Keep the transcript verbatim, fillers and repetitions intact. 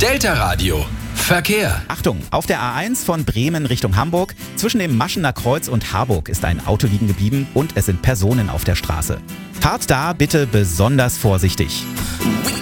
Delta Radio. Verkehr. Achtung, auf der A eins von Bremen Richtung Hamburg, zwischen dem Maschener Kreuz und Harburg ist ein Auto liegen geblieben und es sind Personen auf der Straße. Fahrt da bitte besonders vorsichtig. We